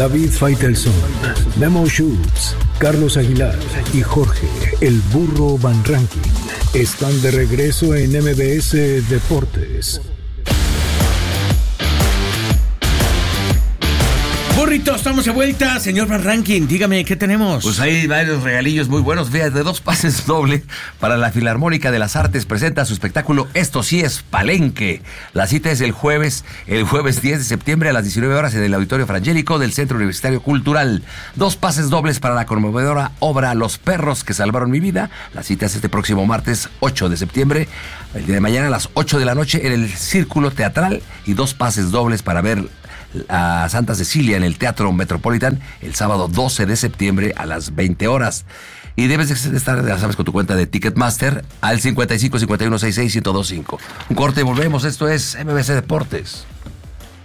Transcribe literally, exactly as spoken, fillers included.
David Faitelson, Memo Schutz, Carlos Aguilar y Jorge El Burro Van Rankin están de regreso en M B S Deportes. Burrito, estamos de vuelta. Señor Van Rankin, dígame, ¿qué tenemos? Pues hay varios regalillos muy buenos. Fíjate, de dos pases doble para la Filarmónica de las Artes. Presenta su espectáculo Esto sí es Palenque. La cita es el jueves, el jueves diez de septiembre a las diecinueve horas en el Auditorio Frangélico del Centro Universitario Cultural. Dos pases dobles para la conmovedora obra Los Perros que Salvaron Mi Vida. La cita es este próximo martes ocho de septiembre, el día de mañana a las ocho de la noche en el Círculo Teatral. Y dos pases dobles para ver a Santa Cecilia en el Teatro Metropolitan el sábado doce de septiembre a las veinte horas. Y debes de estar, ya sabes, con tu cuenta de Ticketmaster al cincuenta y cinco cincuenta y uno sesenta y seis ciento veinticinco. Un corte y volvemos. Esto es M B C Deportes.